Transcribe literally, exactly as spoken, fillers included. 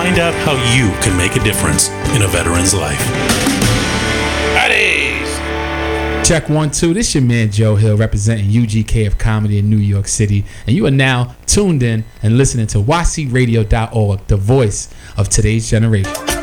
Find out how you can make a difference in a veteran's life. Check one, two. This your man Joe Hill representing U G K F Comedy in New York City. And you are now tuned in and listening to Y C radio dot org, the voice of today's generation.